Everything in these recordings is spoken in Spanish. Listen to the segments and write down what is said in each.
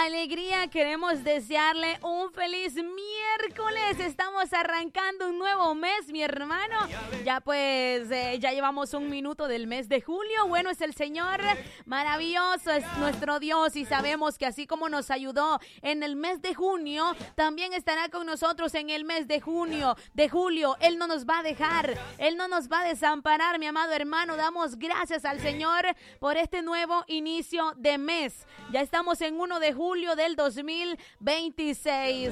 alegría queremos desearle un feliz miércoles. Estamos arrancando un nuevo mes, mi hermano. Ya pues, ya llevamos un minuto del mes de julio. Bueno es el Señor, maravilloso es nuestro Dios y sabemos que así como nos ayudó en el mes de junio, también estará con nosotros en el mes de julio. Él no nos va a dejar, Él no nos va a desamparar, mi amado hermano. Damos gracias al Señor por este nuevo inicio de mes. Ya estamos en 1 de julio del 2026.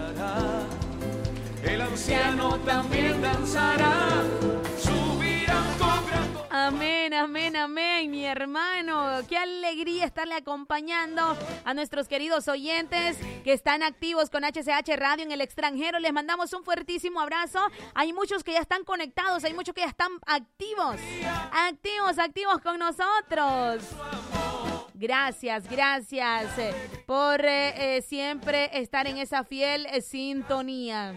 El anciano también danzará, subirá con gran... Amén, amén, amén, mi hermano. Qué alegría estarle acompañando a nuestros queridos oyentes que están activos con HCH Radio en el extranjero. Les mandamos un fuertísimo abrazo. Hay muchos que ya están conectados, hay muchos que ya están activos con nosotros. Gracias por siempre estar en esa fiel sintonía.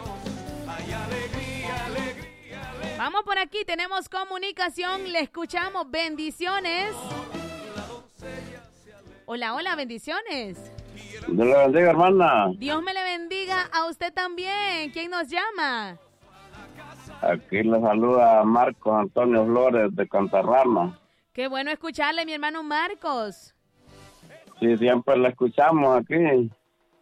Vamos por aquí, tenemos comunicación, le escuchamos. Bendiciones. Hola, bendiciones. Dios le bendiga, hermana. Dios me le bendiga a usted también. ¿Quién nos llama? Aquí le saluda Marcos Antonio Flores de Cantarrama. Qué bueno escucharle, mi hermano Marcos. Sí, siempre la escuchamos aquí.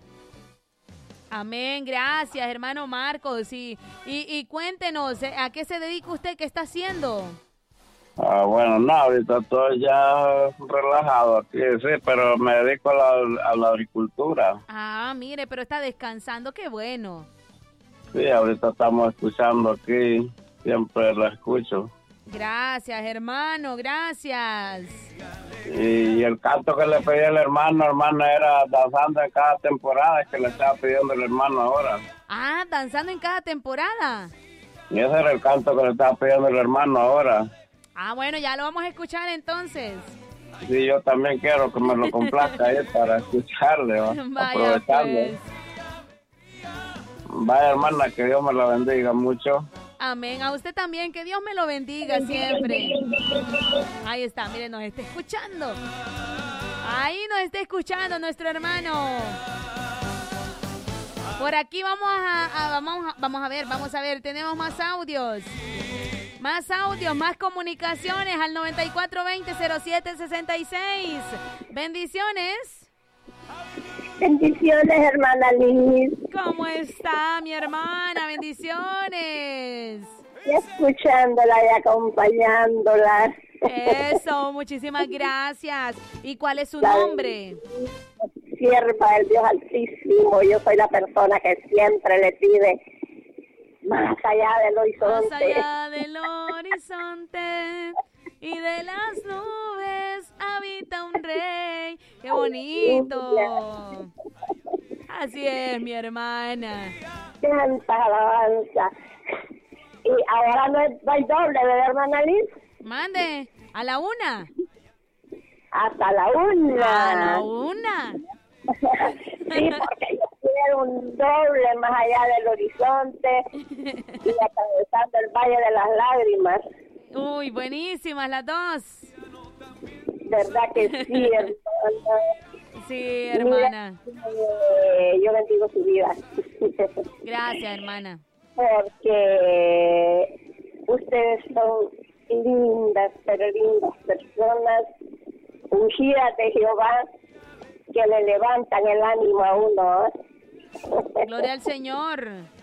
Amén, gracias, hermano Marcos. Y cuéntenos, ¿a qué se dedica usted? ¿Qué está haciendo? Bueno, no, ahorita estoy ya relajado aquí, sí, pero me dedico a la agricultura. Ah, mire, pero está descansando, qué bueno. Sí, ahorita estamos escuchando aquí, siempre la escucho. Gracias, hermano, gracias. Y el canto que le pedí al hermano, era danzando en cada temporada, que le estaba pidiendo el hermano ahora. Ah, danzando en cada temporada. Y ese era el canto que le estaba pidiendo el hermano ahora. Ah, bueno, ya lo vamos a escuchar entonces. Sí, yo también quiero que me lo complazca ahí para escucharle, ¿va? Vaya, aprovecharle. pues. Vaya, hermana, que Dios me la bendiga mucho. Amén, a usted también, que Dios me lo bendiga siempre. Ahí está, mire, nos está escuchando. Ahí nos está escuchando nuestro hermano. Por aquí vamos a ver, tenemos más audios. Más comunicaciones al 9420-0766. Bendiciones. Bendiciones, hermana Liz. ¿Cómo está mi hermana? Bendiciones. Escuchándola y acompañándola. Eso, muchísimas gracias. ¿Y cuál es su nombre? Sierva del Dios Altísimo. Yo soy la persona que siempre le pide más allá del horizonte. Más allá del horizonte y de las nubes habita un rey. ¡Qué bonito! Así es, mi hermana. Tanta alabanza. Y ahora no hay doble, ¿verdad, hermana Liz? Mande, ¿a la 1? Hasta la 1. ¿A la 1? Sí, porque yo quiero un doble más allá del horizonte y atravesando el Valle de las Lágrimas. Uy, buenísimas las dos. ¿Verdad que sí, hermana? Sí, hermana. Mira, yo bendigo su vida. Gracias, hermana. Porque ustedes son lindas, pero lindas personas, ungidas de Jehová, que le levantan el ánimo a uno. Gloria al Señor.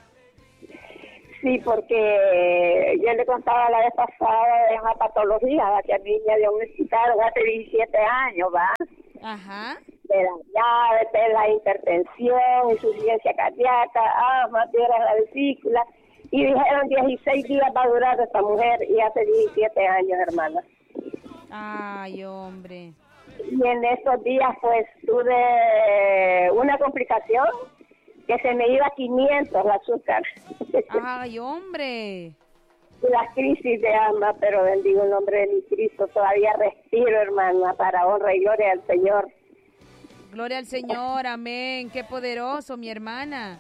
Sí, porque yo le contaba la vez pasada de una patología que a mí me diagnosticaron hace 17 años, ¿va? Ajá. De la llave, de la hipertensión, insuficiencia cardíaca, asma, piedra en la vesícula, y dijeron 16 días va a durar esta mujer, y hace 17 años, hermana. Ay, hombre. Y en estos días, pues, tuve una complicación, que se me iba a 500 el azúcar. Ay, hombre. Las crisis de alma, pero bendigo el nombre de mi Cristo, todavía respiro, hermana, para honra y gloria al Señor. Gloria al Señor, amén. Qué poderoso, mi hermana.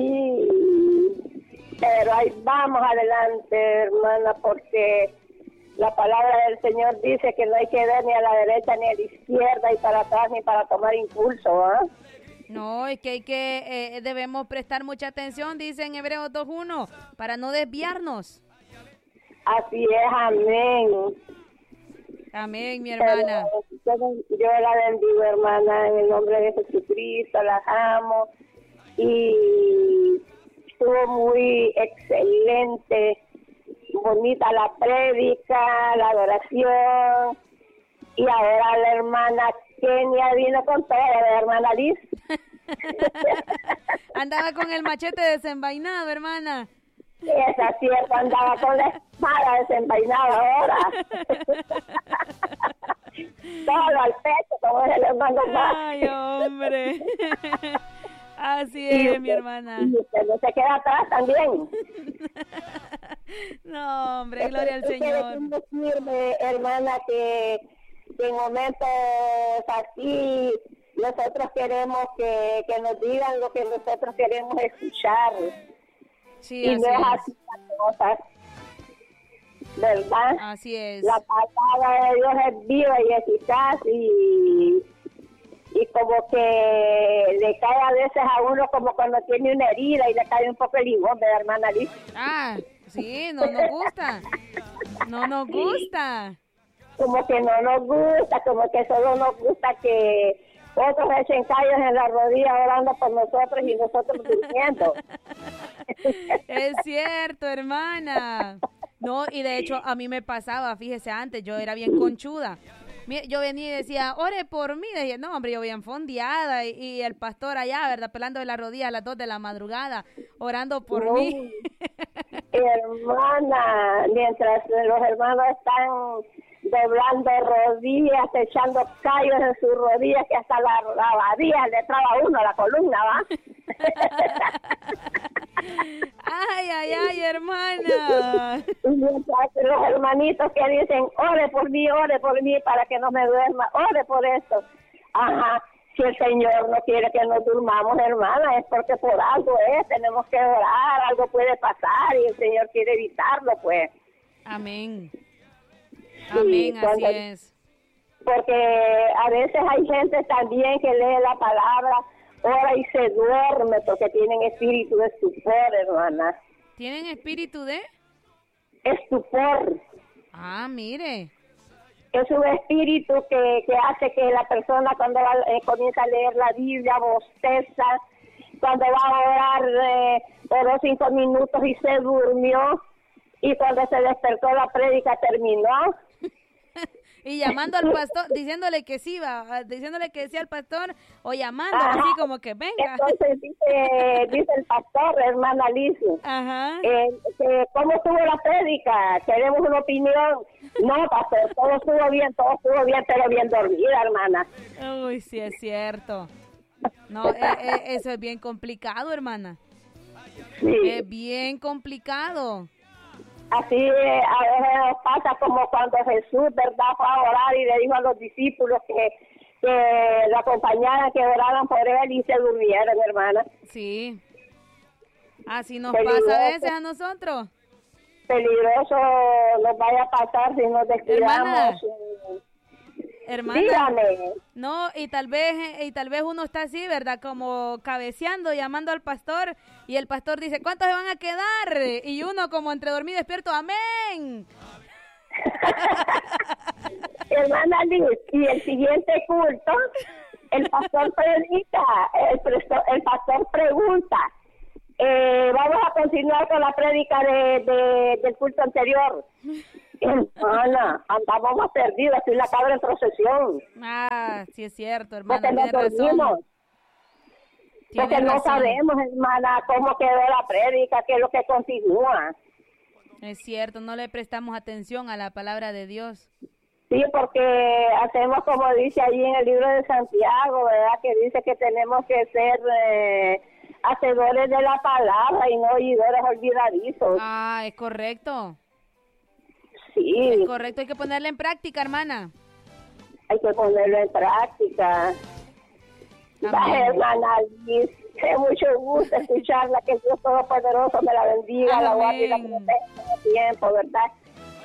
Sí, pero ahí vamos adelante, hermana, porque La palabra del Señor dice que no hay que ver ni a la derecha ni a la izquierda y para atrás ni para tomar impulso, ¿ah? No, es que debemos prestar mucha atención, dice en Hebreos 2:1, para no desviarnos. Así es, amén. Amén, mi hermana. Yo la bendigo, hermana, en el nombre de Jesucristo, la amo. Y estuvo muy excelente, bonita la prédica, la adoración. Y ahora la hermana Kenia vino con toda la hermana Liz. Andaba con el machete desenvainado, hermana. Esa cierto, andaba con la espada desenvainada ahora. Todo al pecho, como es el hermano más. Ay, hombre. Así es, mi hermana. Y usted no se queda atrás también. No, hombre, gloria al Señor. Decirme, hermana, que en momentos así nosotros queremos que nos digan lo que nosotros queremos escuchar. Sí, y no es así las cosas, ¿verdad? Así es. La palabra de Dios es viva y eficaz y como que le cae a veces a uno como cuando tiene una herida y le cae un poco el limón, ¿verdad, hermana Liz? Ah, sí, no nos gusta. No nos gusta. Como que no nos gusta, como que solo nos gusta que otros echen callos en la rodilla orando por nosotros y nosotros durmiendo. Es cierto, hermana. No, y de hecho a mí me pasaba, fíjese, antes yo era bien conchuda. Yo venía y decía, ore por mí. Decía, no, hombre, yo bien fondeada. Y el pastor allá, ¿verdad? Pelando de la rodilla a las 2 de la madrugada, orando por mí. Hermana, mientras los hermanos están doblando rodillas, echando callos en sus rodillas, que hasta la badía le traba uno a la columna, ¿va? Ay, hermana. Y mientras los hermanitos que dicen, ore por mí, para que no me duerma, ore por esto. Ajá, si el Señor no quiere que nos durmamos, hermana, es porque por algo es, tenemos que orar, algo puede pasar y el Señor quiere evitarlo, pues. Amén. Sí, amén, así es. Porque a veces hay gente también que lee la palabra, ora y se duerme porque tienen espíritu de estupor, hermana. ¿Tienen espíritu de? Estupor. Ah, mire. Es un espíritu que hace que la persona cuando comienza a leer la Biblia bosteza, cuando va a orar oró 5 minutos y se durmió, y cuando se despertó la prédica terminó. Y llamando al pastor, diciéndole que sí, diciéndole que sí al pastor, o llamándole así como que venga. Entonces dice el pastor, hermana Alicia, ¿cómo estuvo la prédica? Queremos una opinión. No, pastor, todo estuvo bien, pero bien dormida, hermana. Uy, sí es cierto. No, eso es bien complicado, hermana. Sí. Es bien complicado. Así a veces nos pasa como cuando Jesús, ¿verdad?, fue a orar y le dijo a los discípulos que lo acompañaran, que oraran por él y se durmieron, hermana. Sí. Así nos Peligroso. pasa a veces a nosotros. Peligroso nos vaya a pasar si nos descuidamos. Hermana. Dígame. No, y tal vez uno está así, ¿verdad? Como cabeceando, llamando al pastor, y el pastor dice, ¿cuántos se van a quedar? Y uno como entre dormido y despierto, ¡amén! Hermana Liz, y el siguiente culto, el pastor predica, el pastor pregunta, vamos a continuar con la prédica del culto anterior. Hermana, andamos más perdidos, soy la cabra en procesión. Ah, sí es cierto, hermana, porque tiene razón. Porque no sabemos, hermana, cómo quedó la prédica, qué es lo que continúa. Es cierto, no le prestamos atención a la palabra de Dios. Sí, porque hacemos como dice allí en el libro de Santiago, ¿verdad? Que dice que tenemos que ser hacedores de la palabra y no oidores olvidadizos. Ah, es correcto. Sí. Es correcto, hay que ponerla en práctica, hermana. Hay que ponerlo en práctica. Vaya, hermana Liz, es mucho gusto escucharla, que Dios Todopoderoso me la bendiga, Amén. la guarde y la proteja todo el tiempo, ¿verdad?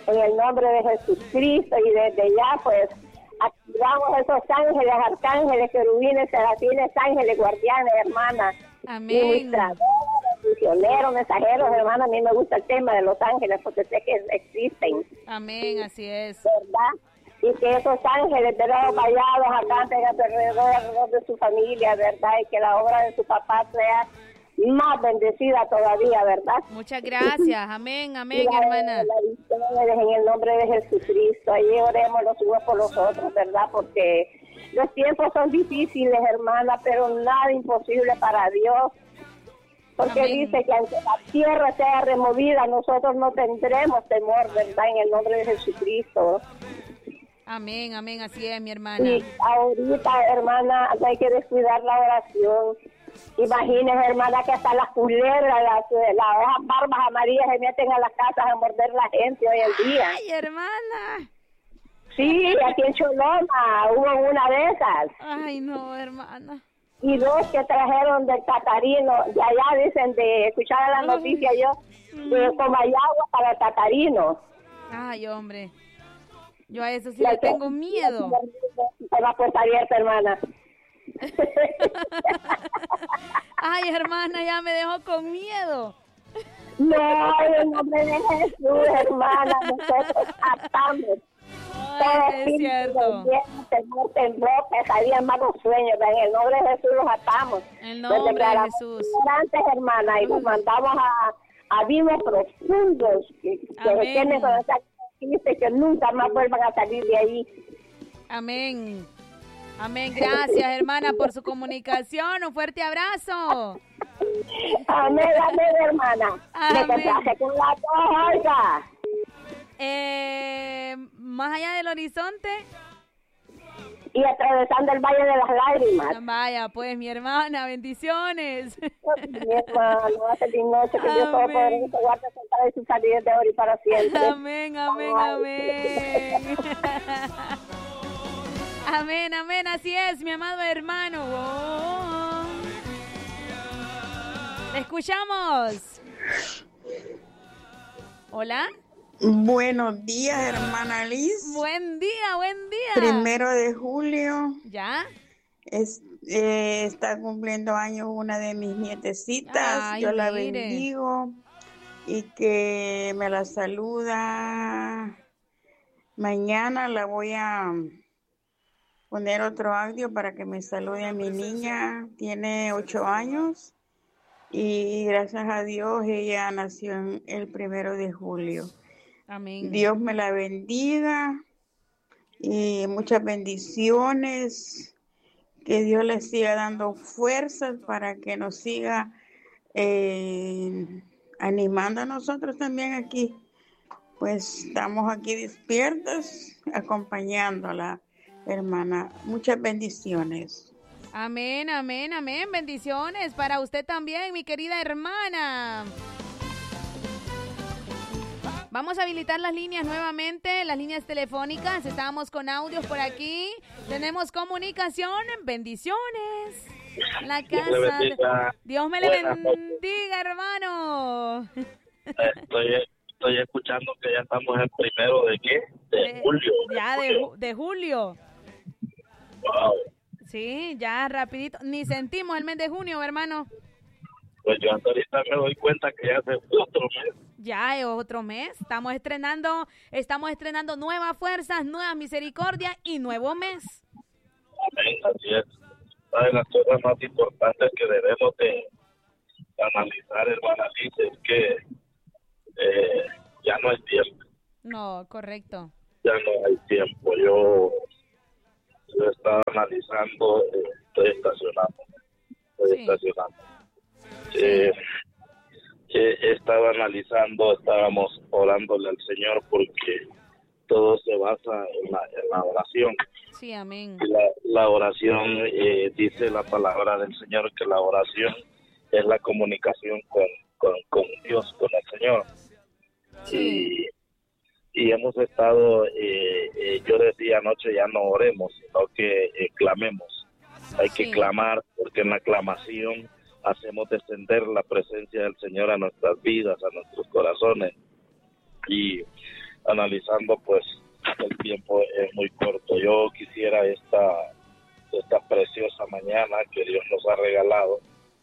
en el nombre de Jesucristo, y desde ya pues activamos esos ángeles, arcángeles, querubines, serafines, ángeles, guardianes, hermana. Amén. Ministradores, misioneros, mensajeros, hermana. A mí me gusta el tema de los ángeles porque sé que existen. Amén, así es. ¿Verdad? Y que esos ángeles, ¿verdad?, vallados acá alrededor de su familia, ¿verdad? Y que la obra de su papá sea más bendecida todavía, ¿verdad? Muchas gracias. Amén, amén, hermana. En el nombre de Jesucristo, ahí oremos los unos por los otros, ¿verdad? Porque los tiempos son difíciles, hermana, pero nada imposible para Dios. Porque amén. Dice que aunque la tierra sea removida, nosotros no tendremos temor, ¿verdad? En el nombre de Jesucristo. Amén, amén, así es, mi hermana. Y ahorita, hermana, hay que descuidar la oración. Imagínese, hermana, que hasta las culebras, las hojas barbas amarillas se meten a las casas a morder la gente hoy en día. Ay, hermana. Sí, aquí en Choloma hubo una de esas. Ay, no, hermana. Y dos que trajeron del Catarino, de allá dicen, de escuchar la noticia yo, de Comayagua para el Catarino. Ay, hombre. Yo a eso sí le tengo miedo. Con la puerta abierta, hermana. Ay, hermana, ya me dejó con miedo. No, en el nombre de Jesús, hermana, nosotros atamos. Ay, es cierto. Tembló, pesadillas, malos sueños. En el nombre de Jesús los atamos. En el nombre de Jesús. Antes, hermana, y los mandamos a abismos profundos que se tienen con esa crisis, que nunca más vuelvan a salir de ahí. Amén. Amén. Gracias, hermana, por su comunicación. Un fuerte abrazo. Amén, amén, hermana. Amén. Me complace con la cosa. Más allá del horizonte. Y atravesando el Valle de las Lágrimas. Vaya, pues, mi hermana, bendiciones. Mi hermano, hace de noche que Dios Todopoderoso guarde sentada y sus salidas de ahora y para siempre. Amén, amén, amén. Amén, amén, así es, mi amado hermano. Oh. Escuchamos. Hola. Buenos días, hermana Liz. Buen día, buen día. 1 de julio. ¿Ya? Está cumpliendo años una de mis nietecitas. Ay, yo la mire. bendigo y que me la saluda. Mañana la voy a poner otro audio para que me salude a mi niña. Tiene 8 años y gracias a Dios ella nació el 1 de julio. Amén. Dios me la bendiga y muchas bendiciones. Que Dios le siga dando fuerzas para que nos siga animando a nosotros también aquí. Pues estamos aquí despiertos acompañándola, hermana. Muchas bendiciones. Amén, amén, amén. Bendiciones para usted también, mi querida hermana. Vamos a habilitar las líneas nuevamente, las líneas telefónicas. Estábamos con audios por aquí. Tenemos comunicación. Bendiciones. La casa. Dios me le bendiga, hermano. Estoy escuchando que ya estamos en 1 de ¿qué? De julio. Ya de julio. Wow. Sí, ya rapidito. Ni sentimos el mes de junio, hermano. Pues yo hasta ahorita me doy cuenta que ya hace otro mes. Ya es otro mes. Estamos estrenando nuevas fuerzas, nuevas misericordias y nuevo mes. Amén, así es. Una de las cosas más importantes que debemos de analizar, hermana Liz, es que ya no hay tiempo. No, correcto. Ya no hay tiempo. Yo estaba analizando, estoy estacionando. Estaba analizando, estábamos orándole al Señor porque todo se basa en la oración. Sí, amén. La oración, dice la palabra del Señor que la oración es la comunicación con Dios, con el Señor. Sí. Y hemos estado, yo decía anoche, ya no oremos, sino que clamemos. Hay que clamar, porque en la clamación hacemos descender la presencia del Señor a nuestras vidas, a nuestros corazones. Y analizando, pues el tiempo es muy corto. Yo quisiera esta preciosa mañana que Dios nos ha regalado,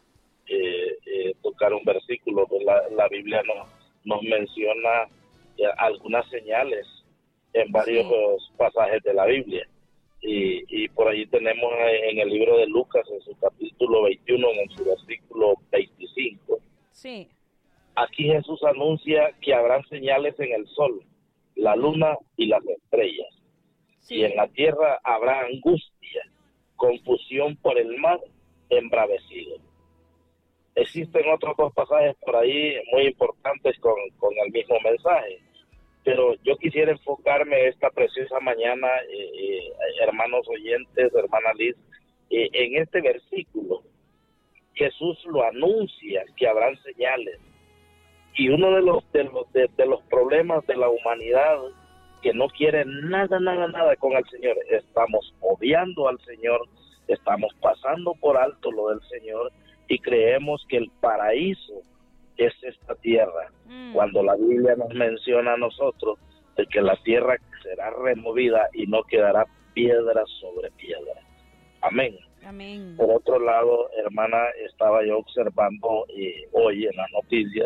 tocar un versículo. La Biblia nos menciona algunas señales en varios pasajes de la Biblia. Y por ahí tenemos en el libro de Lucas, en su capítulo 21, en su versículo 25. Sí. Aquí Jesús anuncia que habrán señales en el sol, la luna y las estrellas. Sí. Y en la tierra habrá angustia, confusión por el mar embravecido. Existen otros dos pasajes por ahí muy importantes con el mismo mensaje, pero yo quisiera enfocarme esta preciosa mañana, hermanos oyentes, hermana Liz, en este versículo. Jesús lo anuncia que habrán señales, y uno de los problemas de la humanidad que no quiere nada con el Señor, estamos odiando al Señor, estamos pasando por alto lo del Señor y creemos que el paraíso es esta tierra, cuando la Biblia nos menciona a nosotros de que la tierra será removida y no quedará piedra sobre piedra. Amén. Amén. Por otro lado, hermana, estaba yo observando hoy en las noticias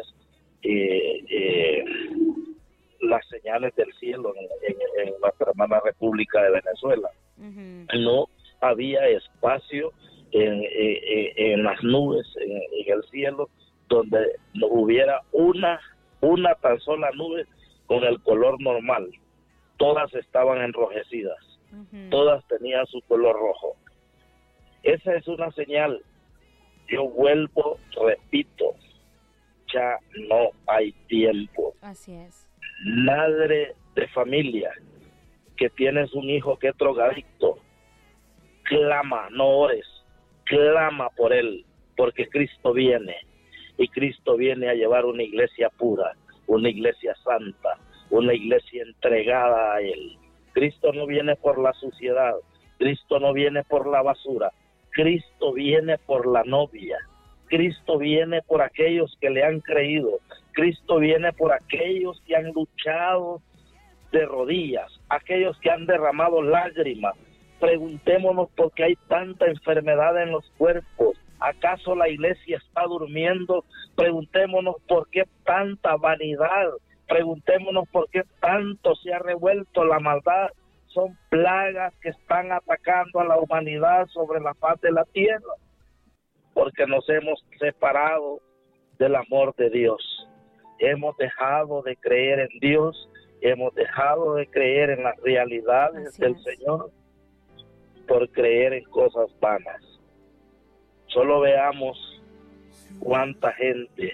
las señales del cielo en nuestra hermana República de Venezuela. No había espacio en las nubes, en el cielo, donde no hubiera una tan sola nube con el color normal. Todas estaban enrojecidas, todas tenían su color rojo. Esa es una señal. Yo vuelvo, repito, ya no hay tiempo. Así es. Madre de familia que tienes un hijo que es drogadicto, clama, no ores, clama por él, porque Cristo viene, y Cristo viene a llevar una iglesia pura, una iglesia santa, una iglesia entregada a él. Cristo no viene por la suciedad, Cristo no viene por la basura, Cristo viene por la novia, Cristo viene por aquellos que le han creído, Cristo viene por aquellos que han luchado de rodillas, aquellos que han derramado lágrimas. Preguntémonos por qué hay tanta enfermedad en los cuerpos. ¿Acaso la iglesia está durmiendo? Preguntémonos por qué tanta vanidad. Preguntémonos por qué tanto se ha revuelto la maldad. Son plagas que están atacando a la humanidad sobre la faz de la tierra, porque nos hemos separado del amor de Dios. Hemos dejado de creer en Dios, hemos dejado de creer en las realidades del Señor por creer en cosas vanas. Solo veamos cuánta gente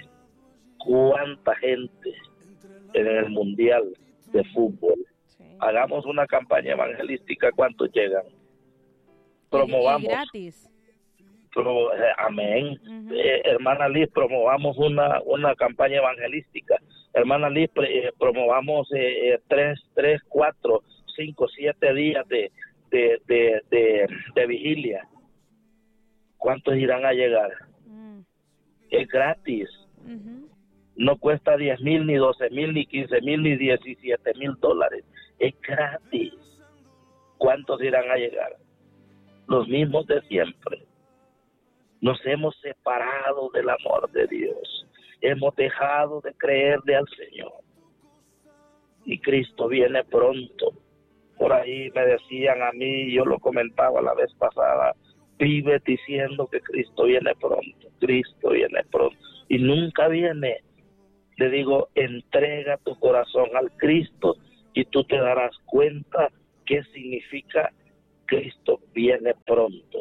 en el Mundial de Fútbol. Hagamos una campaña evangelística, ¿cuántos llegan? Promovamos. Y gratis. Amén. Hermana Liz, promovamos una campaña evangelística. Hermana Liz, promovamos 3, 4, 5, 7 días de vigilia. ¿Cuántos irán a llegar? Es gratis. No cuesta 10,000, ni 12,000, ni 15,000, ni 17,000 dólares. Es gratis. ¿Cuántos irán a llegar? Los mismos de siempre. Nos hemos separado del amor de Dios. Hemos dejado de creerle al Señor. Y Cristo viene pronto. Por ahí me decían a mí, yo lo comentaba la vez pasada, vive diciendo que Cristo viene pronto. Cristo viene pronto. Y nunca viene. Le digo, entrega tu corazón al Cristo y tú te darás cuenta qué significa Cristo viene pronto.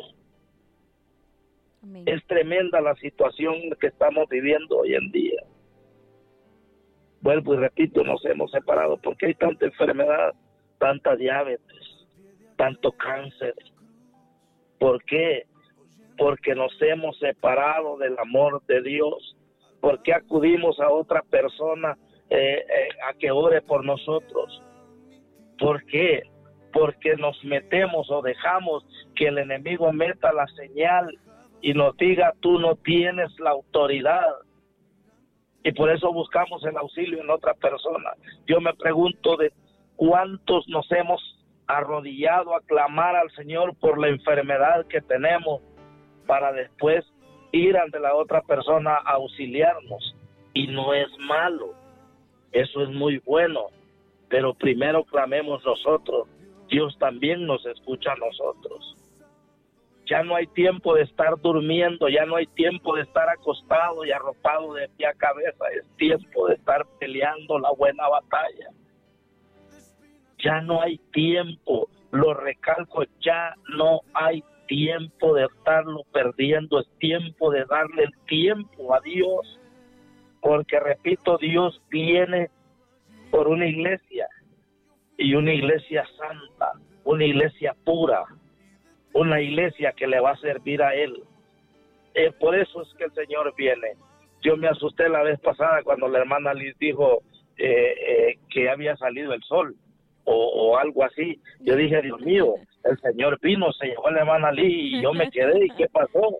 Amén. Es tremenda la situación que estamos viviendo hoy en día. Vuelvo y repito, nos hemos separado porque hay tanta enfermedad, tanta diabetes, tanto cáncer. ¿Por qué? Porque nos hemos separado del amor de Dios. ¿Por qué acudimos a otra persona a que ore por nosotros? ¿Por qué? Porque nos metemos o dejamos que el enemigo meta la señal y nos diga, tú no tienes la autoridad. y por eso buscamos el auxilio en otra persona. Yo me pregunto de cuántos nos hemos arrodillado a clamar al Señor por la enfermedad que tenemos para después ir ante la otra persona a auxiliarnos. Y no es malo, eso es muy bueno, pero primero clamemos nosotros. Dios también nos escucha a nosotros. Ya no hay tiempo de estar durmiendo, ya no hay tiempo de estar acostado y arropado de pie a cabeza, es tiempo de estar peleando la buena batalla. Ya no hay tiempo, lo recalco, ya no hay tiempo de estarlo perdiendo, es tiempo de darle el tiempo a Dios, porque repito, Dios viene por una iglesia, y una iglesia santa, una iglesia pura, una iglesia que le va a servir a Él. Por eso es que el Señor viene. Yo me asusté la vez pasada cuando la hermana Liz dijo que había salido el sol, o algo así. Yo dije, Dios mío, el Señor vino, se llevó a la hermana Liz y yo me quedé, ¿y qué pasó?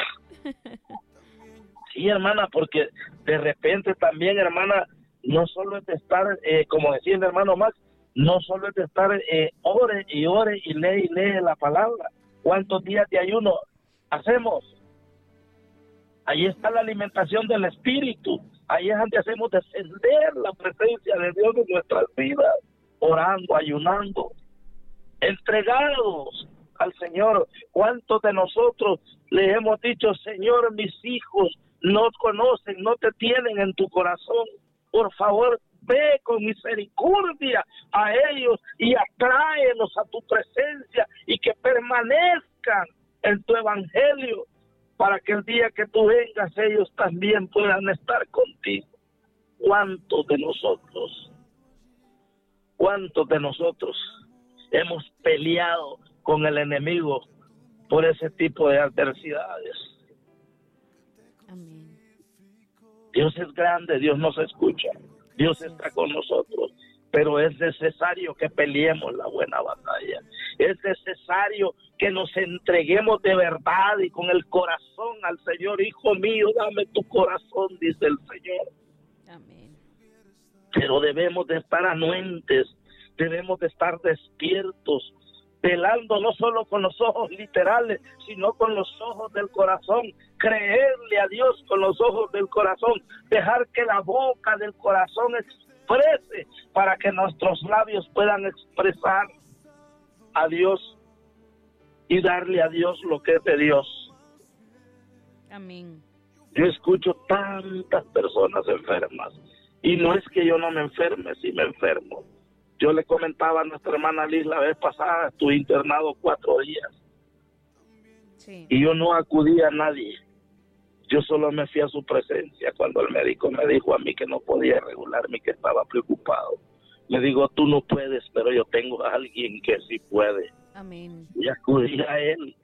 Sí, hermana, porque de repente también, hermana, no solo es de estar, como decía el hermano Max, no solo es de estar ore y lee la palabra. ¿Cuántos días de ayuno hacemos? Ahí está la alimentación del Espíritu. Ahí es donde hacemos descender la presencia de Dios en nuestras vidas, orando, ayunando, entregados al Señor. ¿Cuántos de nosotros le hemos dicho, Señor, mis hijos no conocen, no te tienen en tu corazón? Por favor, ve con misericordia a ellos y atráelos a tu presencia y que permanezcan en tu evangelio para que el día que tú vengas ellos también puedan estar contigo. ¿Cuántos de nosotros hemos peleado con el enemigo por ese tipo de adversidades? Amén. Dios es grande, Dios nos escucha, Dios está con nosotros, pero es necesario que peleemos la buena batalla. Es necesario que nos entreguemos de verdad y con el corazón al Señor. Hijo mío, dame tu corazón, dice el Señor. Amén. Pero debemos de estar anuentes, debemos de estar despiertos, velando no solo con los ojos literales, sino con los ojos del corazón, creerle a Dios con los ojos del corazón, dejar que la boca del corazón exprese para que nuestros labios puedan expresar a Dios y darle a Dios lo que es de Dios. Amén. Yo escucho tantas personas enfermas y no es que yo no me enferme, sí me enfermo. Yo le comentaba a nuestra hermana Liz la vez pasada, estuve internado 4 días. Sí. Y yo no acudí a nadie. Yo solo me fui a su presencia cuando el médico me dijo a mí que no podía regularme, que estaba preocupado. Le digo, tú no puedes, pero yo tengo a alguien que sí puede. Amén. Y acudí a él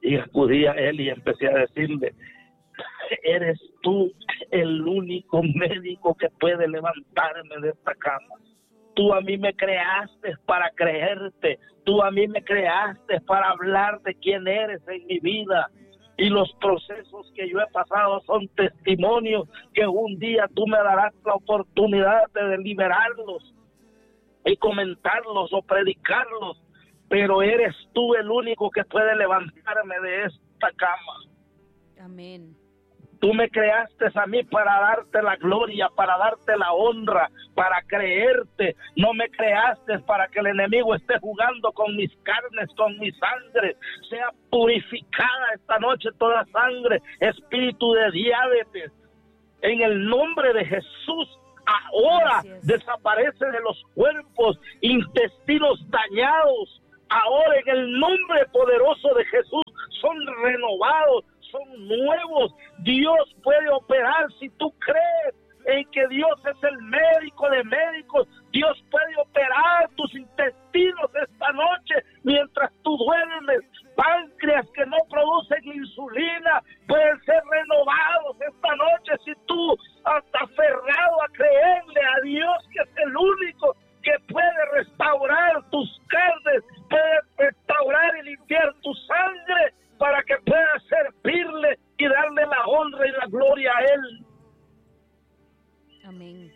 y empecé a decirle, eres tú el único médico que puede levantarme de esta cama. Tú a mí me creaste para creerte, tú a mí me creaste para hablar de quién eres en mi vida. Y los procesos que yo he pasado son testimonios que un día tú me darás la oportunidad de deliberarlos y comentarlos o predicarlos, pero eres tú el único que puede levantarme de esta cama. Amén. Tú me creaste a mí para darte la gloria, para darte la honra, para creerte. No me creaste para que el enemigo esté jugando con mis carnes, con mi sangre. Sea purificada esta noche toda sangre, espíritu de diabetes. En el nombre de Jesús, ahora desaparece de los cuerpos intestinos dañados. Ahora en el nombre poderoso de Jesús son renovados, son nuevos. Dios puede operar si tú crees en que Dios es el médico de médicos. Dios puede operar tus intestinos esta noche mientras tú duermes. Páncreas que no producen insulina pueden ser renovados esta noche si tú estás aferrado a creerle a Dios, que es el único que puede restaurar tus carnes, puede restaurar y limpiar tu sangre para que puedas servirle y darle la honra y la gloria a Él. Amén.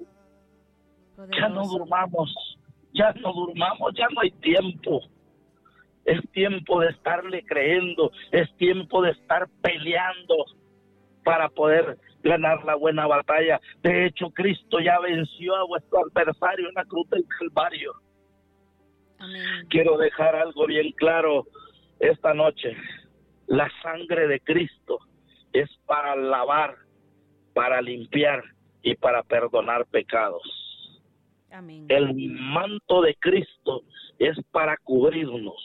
Ya no durmamos, ya no hay tiempo. Es tiempo de estarle creyendo, es tiempo de estar peleando para poder ganar la buena batalla. De hecho, Cristo ya venció a vuestro adversario en la cruz del Calvario. Amén. Quiero dejar algo bien claro esta noche. La sangre de Cristo es para lavar, para limpiar y para perdonar pecados. Amén. El manto de Cristo es para cubrirnos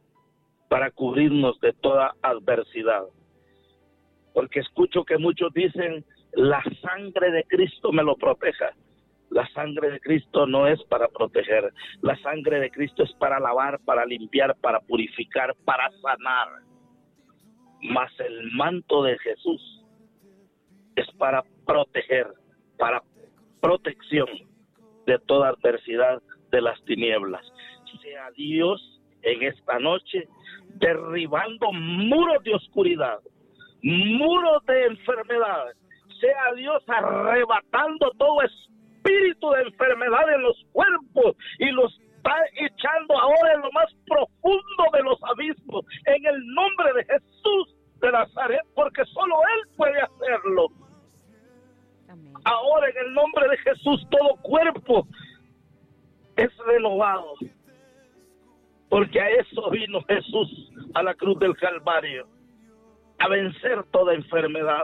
de toda adversidad. Porque escucho que muchos dicen, la sangre de Cristo me lo proteja. La sangre de Cristo no es para proteger. La sangre de Cristo es para lavar, para limpiar, para purificar, para sanar. Mas el manto de Jesús es para proteger, para protección de toda adversidad de las tinieblas. Sea Dios en esta noche derribando muros de oscuridad, muros de enfermedad. Sea Dios arrebatando todo espíritu de enfermedad en los cuerpos y los está echando ahora en lo más profundo de los abismos, en el nombre de Jesús de Nazaret, porque solo Él puede hacerlo. Amén. Ahora en el nombre de Jesús todo cuerpo es renovado, porque a eso vino Jesús a la cruz del Calvario, a vencer toda enfermedad.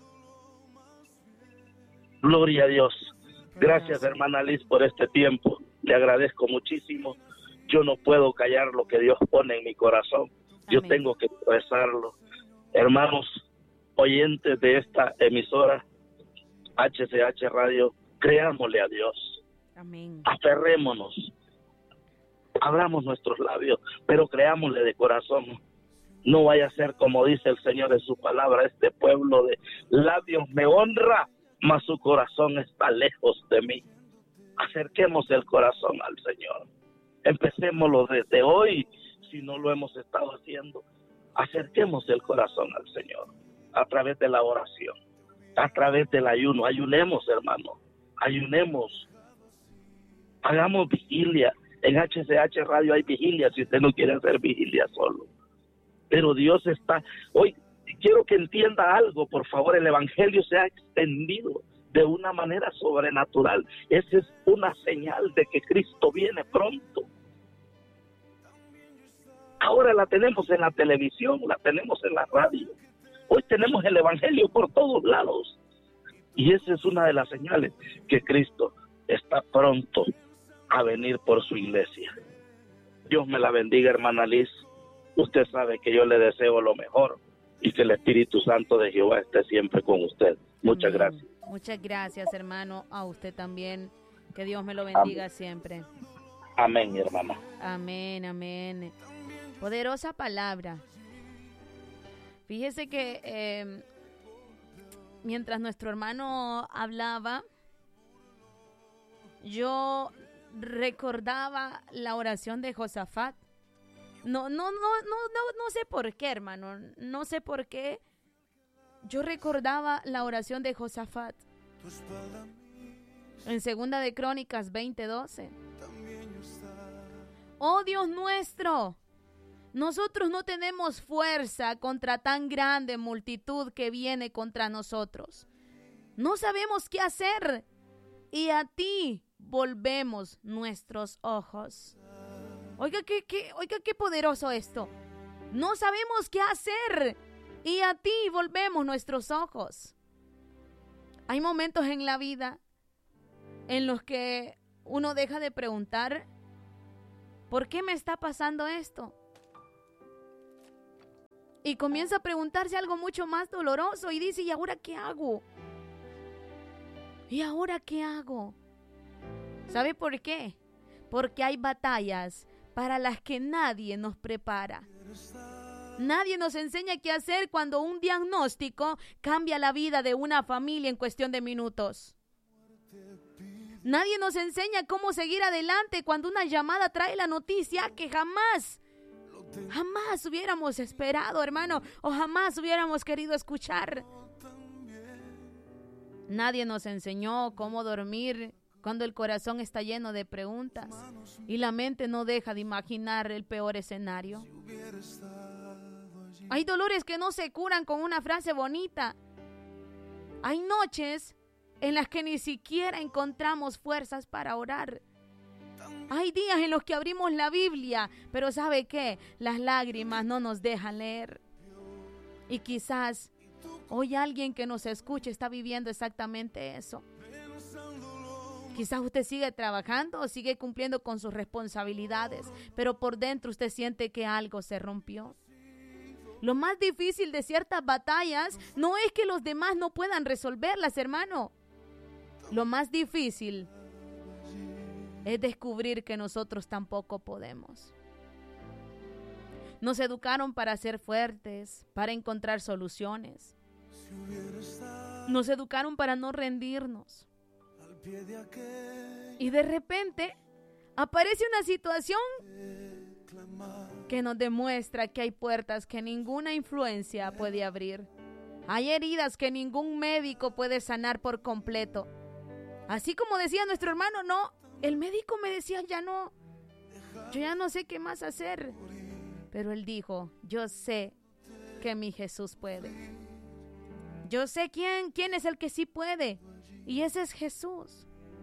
Gloria a Dios. Gracias, hermana Liz, por este tiempo. Le agradezco muchísimo. Yo no puedo callar lo que Dios pone en mi corazón. Yo Amén. tengo que expresarlo. Hermanos oyentes de esta emisora HCH Radio, creámosle a Dios. Amén. Aferrémonos. Abramos nuestros labios, pero creámosle de corazón. No vaya a ser como dice el Señor en su palabra, este pueblo de labios me honra, mas su corazón está lejos de mí. Acerquemos el corazón al Señor. Empecémoslo desde hoy, si no lo hemos estado haciendo. Acerquemos el corazón al Señor a través de la oración, a través del ayuno. Ayunemos, hermano, ayunemos. Hagamos vigilia. En HCH Radio hay vigilia, si usted no quiere hacer vigilia solo. Pero Dios está... Hoy quiero que entienda algo, por favor. El Evangelio se ha extendido de una manera sobrenatural. Esa es una señal de que Cristo viene pronto. Ahora la tenemos en la televisión, la tenemos en la radio. Hoy tenemos el Evangelio por todos lados. Y esa es una de las señales que Cristo está pronto a venir por su iglesia. Dios me la bendiga, hermana Liz. Usted sabe que yo le deseo lo mejor y que el Espíritu Santo de Jehová esté siempre con usted. Muchas gracias. Muchas gracias, hermano. A usted también. Que Dios me lo bendiga siempre. Amén, hermana. Amén, amén. Poderosa palabra. Fíjese que mientras nuestro hermano hablaba, yo recordaba la oración de Josafat. No sé por qué, hermano. No sé por qué. Yo recordaba la oración de Josafat en Segunda de Crónicas 20:12. Oh Dios nuestro, nosotros no tenemos fuerza contra tan grande multitud que viene contra nosotros. No sabemos qué hacer y a ti volvemos nuestros ojos. Oiga, qué poderoso esto. No sabemos qué hacer y a ti volvemos nuestros ojos. Hay momentos en la vida en los que uno deja de preguntar, ¿por qué me está pasando esto? Y comienza a preguntarse algo mucho más doloroso y dice, ¿y ahora qué hago? ¿Y ahora qué hago? ¿Sabe por qué? Porque hay batallas para las que nadie nos prepara. Nadie nos enseña qué hacer cuando un diagnóstico cambia la vida de una familia en cuestión de minutos. Nadie nos enseña cómo seguir adelante cuando una llamada trae la noticia que jamás hubiéramos esperado, hermano, o jamás hubiéramos querido escuchar. Nadie nos enseñó cómo dormir cuando el corazón está lleno de preguntas y la mente no deja de imaginar el peor escenario. Hay dolores que no se curan con una frase bonita. Hay noches en las que ni siquiera encontramos fuerzas para orar. Hay días en los que abrimos la Biblia, pero ¿sabe qué? Las lágrimas no nos dejan leer. Y quizás hoy alguien que nos escuche está viviendo exactamente eso. Quizás usted sigue trabajando o sigue cumpliendo con sus responsabilidades, pero por dentro usted siente que algo se rompió. Lo más difícil de ciertas batallas no es que los demás no puedan resolverlas, hermano. Lo más difícil es descubrir que nosotros tampoco podemos. Nos educaron para ser fuertes, para encontrar soluciones. Nos educaron para no rendirnos. Y de repente aparece una situación que nos demuestra que hay puertas que ninguna influencia puede abrir. Hay heridas que ningún médico puede sanar por completo. Así como decía nuestro hermano, no, el médico me decía, yo ya no sé qué más hacer. Pero él dijo, yo sé que mi Jesús puede. Yo sé quién es el que sí puede. Y ese es Jesús.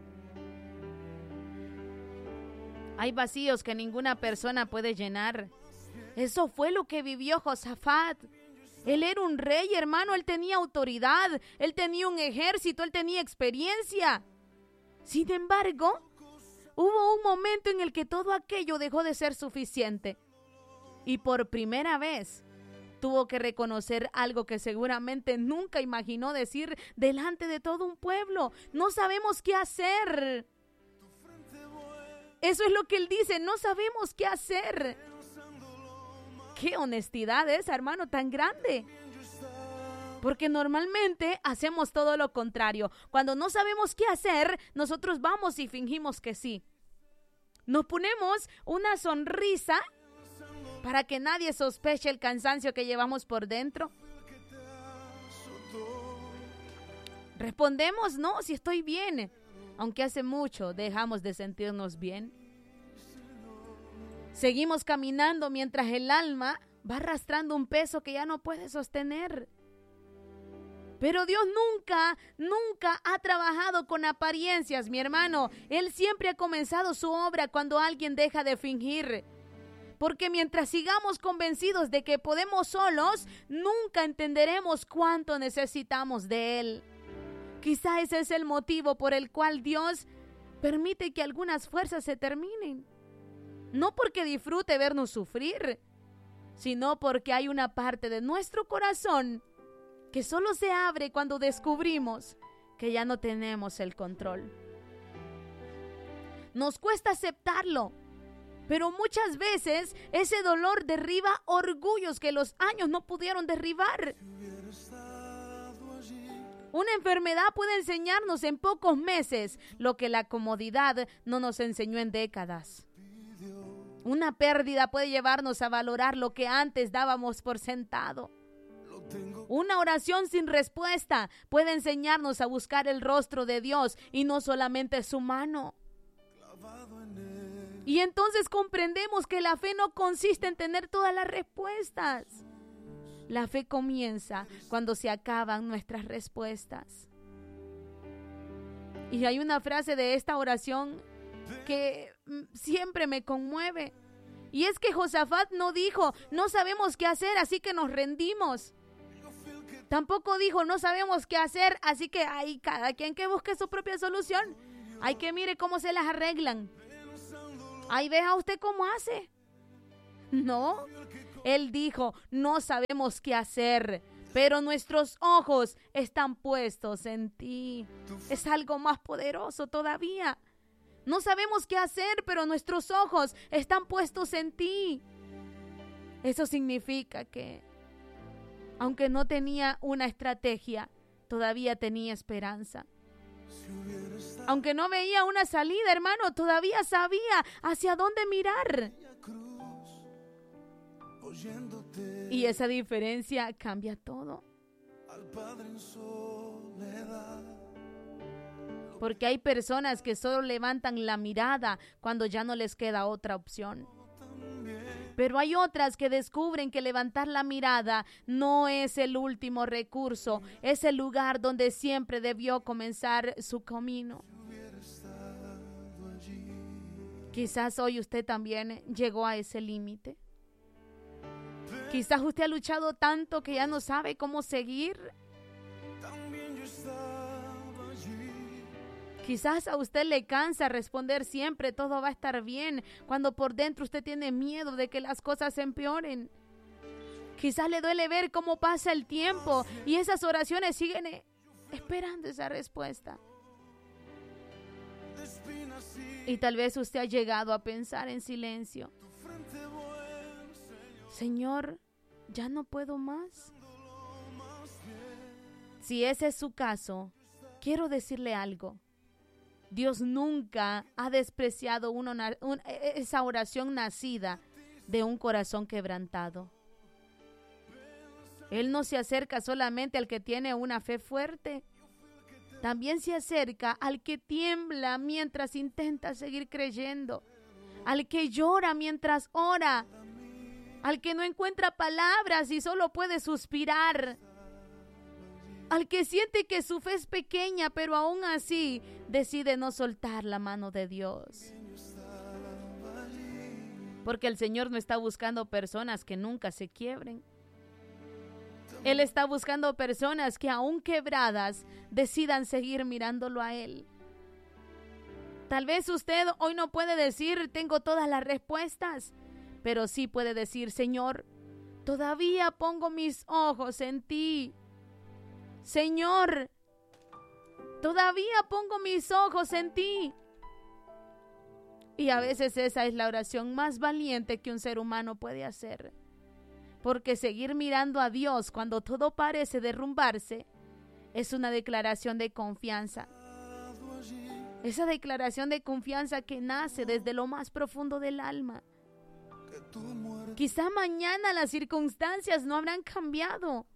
Hay vacíos que ninguna persona puede llenar. Eso fue lo que vivió Josafat. Él era un rey, hermano. Él tenía autoridad. Él tenía un ejército. Él tenía experiencia. Sin embargo, hubo un momento en el que todo aquello dejó de ser suficiente. Y por primera vez tuvo que reconocer algo que seguramente nunca imaginó decir delante de todo un pueblo. No sabemos qué hacer. Eso es lo que él dice, no sabemos qué hacer. Qué honestidad esa, hermano, tan grande. Porque normalmente hacemos todo lo contrario. Cuando no sabemos qué hacer, nosotros vamos y fingimos que sí. Nos ponemos una sonrisa para que nadie sospeche el cansancio que llevamos por dentro. Respondemos, no, si estoy bien. Aunque hace mucho dejamos de sentirnos bien. Seguimos caminando mientras el alma va arrastrando un peso que ya no puede sostener. Pero Dios nunca ha trabajado con apariencias, mi hermano. Él siempre ha comenzado su obra cuando alguien deja de fingir. Porque mientras sigamos convencidos de que podemos solos, nunca entenderemos cuánto necesitamos de Él. Quizá ese es el motivo por el cual Dios permite que algunas fuerzas se terminen. No porque disfrute vernos sufrir, sino porque hay una parte de nuestro corazón que solo se abre cuando descubrimos que ya no tenemos el control. Nos cuesta aceptarlo, pero muchas veces ese dolor derriba orgullos que los años no pudieron derribar. Una enfermedad puede enseñarnos en pocos meses lo que la comodidad no nos enseñó en décadas. Una pérdida puede llevarnos a valorar lo que antes dábamos por sentado. Una oración sin respuesta puede enseñarnos a buscar el rostro de Dios y no solamente su mano. Y entonces comprendemos que la fe no consiste en tener todas las respuestas. La fe comienza cuando se acaban nuestras respuestas. Y hay una frase de esta oración que siempre me conmueve. Y es que Josafat no dijo, no sabemos qué hacer, así que nos rendimos. Tampoco dijo, no sabemos qué hacer, así que hay cada quien que busque su propia solución. Hay que mire cómo se las arreglan. Ahí veja usted cómo hace. No, él dijo, no sabemos qué hacer, pero nuestros ojos están puestos en ti. Es algo más poderoso todavía. No sabemos qué hacer, pero nuestros ojos están puestos en ti. Eso significa que, aunque no tenía una estrategia, todavía tenía esperanza. Aunque no veía una salida, hermano, todavía sabía hacia dónde mirar. Y esa diferencia cambia todo. Porque hay personas que solo levantan la mirada cuando ya no les queda otra opción. Pero hay otras que descubren que levantar la mirada no es el último recurso, es el lugar donde siempre debió comenzar su camino. Quizás hoy usted también llegó a ese límite. Quizás usted ha luchado tanto que ya no sabe cómo seguir. Quizás a usted le cansa responder siempre, todo va a estar bien, cuando por dentro usted tiene miedo de que las cosas empeoren. Quizás le duele ver cómo pasa el tiempo y esas oraciones siguen esperando esa respuesta. Y tal vez usted ha llegado a pensar en silencio: Señor, ya no puedo más. Si ese es su caso, quiero decirle algo. Dios nunca ha despreciado esa oración nacida de un corazón quebrantado. Él no se acerca solamente al que tiene una fe fuerte, también se acerca al que tiembla mientras intenta seguir creyendo, al que llora mientras ora, al que no encuentra palabras y solo puede suspirar, al que siente que su fe es pequeña, pero aún así decide no soltar la mano de Dios. Porque el Señor no está buscando personas que nunca se quiebren. Él está buscando personas que aún quebradas decidan seguir mirándolo a Él. Tal vez usted hoy no puede decir: tengo todas las respuestas, pero sí puede decir: Señor, todavía pongo mis ojos en ti. Señor, todavía pongo mis ojos en ti. Y a veces esa es la oración más valiente que un ser humano puede hacer. Porque seguir mirando a Dios cuando todo parece derrumbarse es una declaración de confianza. Esa declaración de confianza que nace desde lo más profundo del alma. Quizá mañana las circunstancias no habrán cambiado.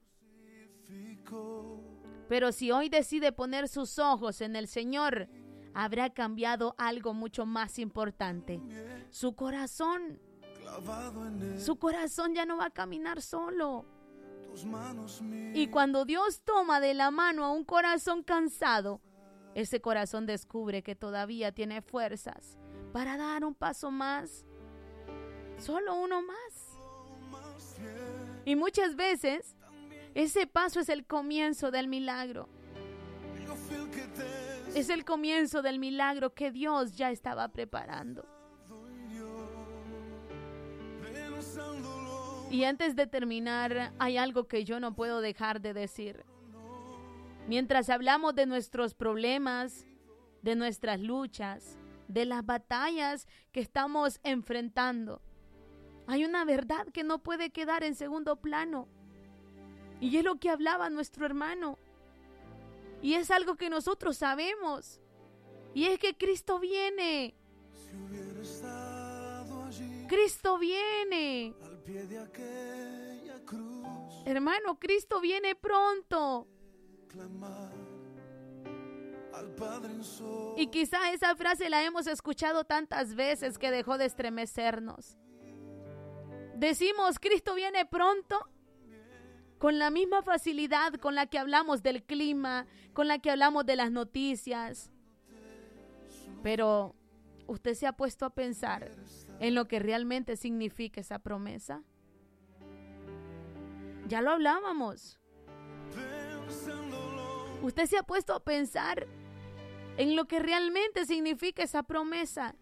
Pero si hoy decide poner sus ojos en el Señor, habrá cambiado algo mucho más importante: su corazón. Su corazón ya no va a caminar solo. Y cuando Dios toma de la mano a un corazón cansado, ese corazón descubre que todavía tiene fuerzas para dar un paso más, solo uno más. Y muchas veces ese paso es el comienzo del milagro. Es el comienzo del milagro que Dios ya estaba preparando. Y antes de terminar, hay algo que yo no puedo dejar de decir. Mientras hablamos de nuestros problemas, de nuestras luchas, de las batallas que estamos enfrentando, hay una verdad que no puede quedar en segundo plano. Y es lo que hablaba nuestro hermano. Y es algo que nosotros sabemos. Y es que Cristo viene. Cristo viene. Hermano, Cristo viene pronto. Y quizá esa frase la hemos escuchado tantas veces que dejó de estremecernos. Decimos: Cristo viene pronto, con la misma facilidad con la que hablamos del clima, con la que hablamos de las noticias. Pero ¿usted se ha puesto a pensar en lo que realmente significa esa promesa? Ya lo hablábamos. ¿Usted se ha puesto a pensar en lo que realmente significa esa promesa?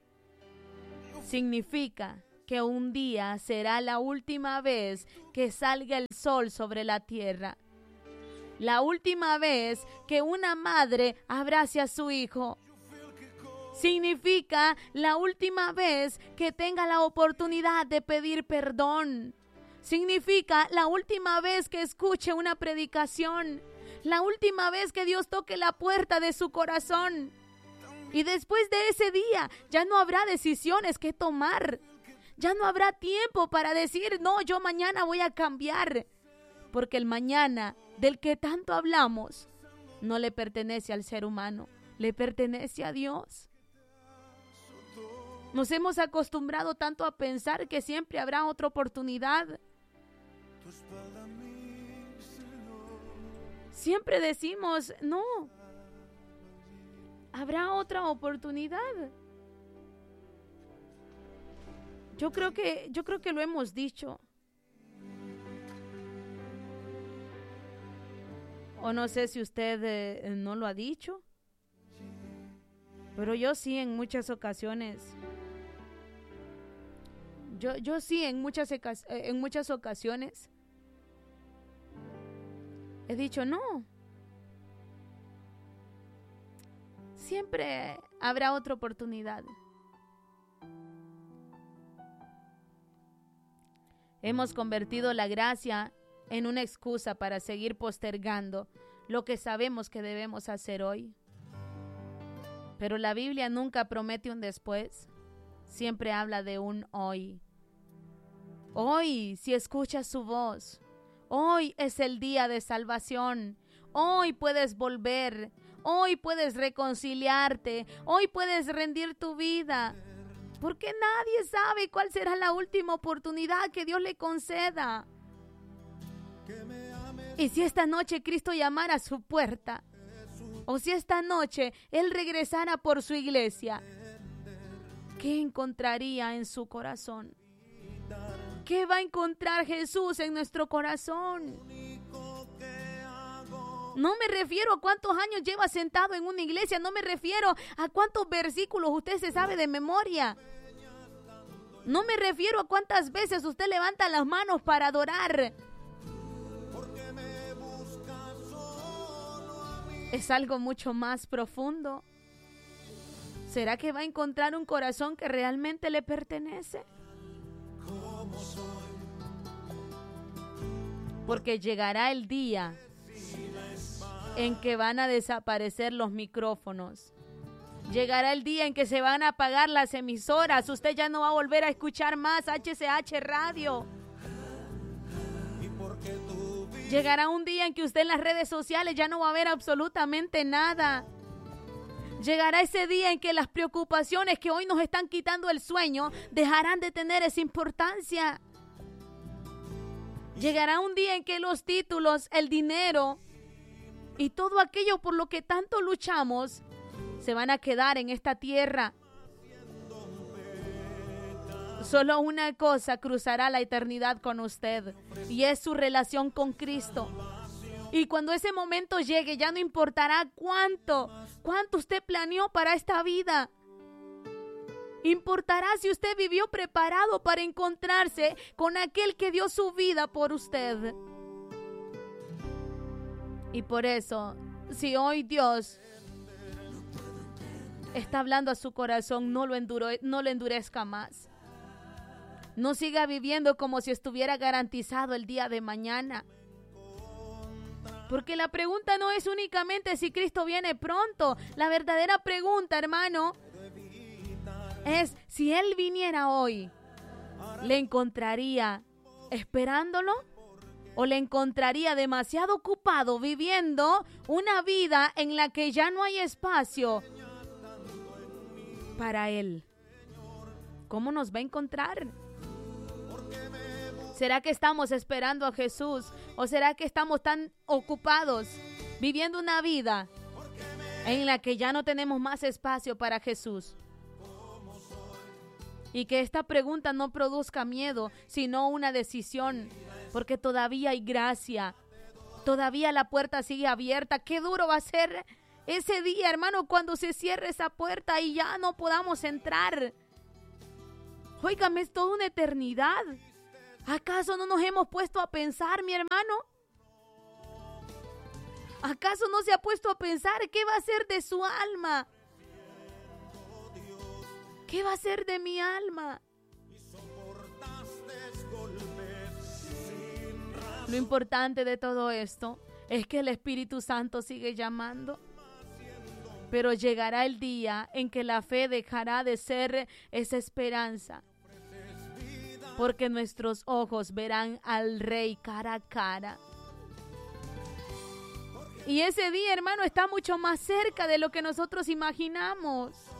Significa que un día será la última vez que salga el sol sobre la tierra. La última vez que una madre abrace a su hijo. Significa la última vez que tenga la oportunidad de pedir perdón. Significa la última vez que escuche una predicación. La última vez que Dios toque la puerta de su corazón. Y después de ese día ya no habrá decisiones que tomar. Ya no habrá tiempo para decir: no, yo mañana voy a cambiar. Porque el mañana del que tanto hablamos no le pertenece al ser humano. le pertenece a Dios. Nos hemos acostumbrado tanto a pensar que siempre habrá otra oportunidad. Siempre decimos, no, habrá otra oportunidad. Yo creo que lo hemos dicho. O no sé si usted no lo ha dicho. Pero yo sí en muchas ocasiones. Yo sí en muchas ocasiones he dicho no. Siempre habrá otra oportunidad. Hemos convertido la gracia en una excusa para seguir postergando lo que sabemos que debemos hacer hoy. Pero la Biblia nunca promete un después, siempre habla de un hoy. Hoy, si escuchas su voz, hoy es el día de salvación. Hoy puedes volver, hoy puedes reconciliarte, hoy puedes rendir tu vida. Porque nadie sabe cuál será la última oportunidad que Dios le conceda. Y si esta noche Cristo llamara a su puerta, o si esta noche Él regresara por su iglesia, ¿qué encontraría en su corazón? ¿Qué va a encontrar Jesús en nuestro corazón? No me refiero a cuántos años lleva sentado en una iglesia, no me refiero a cuántos versículos usted se sabe de memoria. No me refiero a cuántas veces usted levanta las manos para adorar. Es algo mucho más profundo. ¿Será que va a encontrar un corazón que realmente le pertenece? Porque llegará el día en que van a desaparecer los micrófonos. Llegará el día en que se van a apagar las emisoras. Usted ya no va a volver a escuchar más HCH Radio. Llegará un día en que usted en las redes sociales ya no va a ver absolutamente nada. Llegará ese día en que las preocupaciones que hoy nos están quitando el sueño dejarán de tener esa importancia. Llegará un día en que los títulos, el dinero y todo aquello por lo que tanto luchamos se van a quedar en esta tierra. Solo una cosa cruzará la eternidad con usted, y es su relación con Cristo. Y cuando ese momento llegue, ya no importará cuánto usted planeó para esta vida. Importará si usted vivió preparado para encontrarse con aquel que dio su vida por usted. Y por eso, si hoy Dios está hablando a su corazón, no lo endurezca más. No siga viviendo como si estuviera garantizado el día de mañana. Porque la pregunta no es únicamente si Cristo viene pronto. La verdadera pregunta, hermano, es si Él viniera hoy, ¿le encontraría esperándolo? ¿O le encontraría demasiado ocupado viviendo una vida en la que ya no hay espacio para Él? ¿Cómo nos va a encontrar? ¿Será que estamos esperando a Jesús? ¿O será que estamos tan ocupados viviendo una vida en la que ya no tenemos más espacio para Jesús? Y que esta pregunta no produzca miedo, sino una decisión, porque todavía hay gracia, todavía la puerta sigue abierta. Qué duro va a ser ese día, hermano, cuando se cierre esa puerta y ya no podamos entrar. Óigame, es toda una eternidad. ¿Acaso no nos hemos puesto a pensar, mi hermano? ¿Acaso no se ha puesto a pensar qué va a ser de su alma? ¿Qué va a ser de mi alma? Lo importante de todo esto es que el Espíritu Santo sigue llamando. Pero llegará el día en que la fe dejará de ser esa esperanza. Porque nuestros ojos verán al Rey cara a cara. Y ese día, hermano, está mucho más cerca de lo que nosotros imaginamos.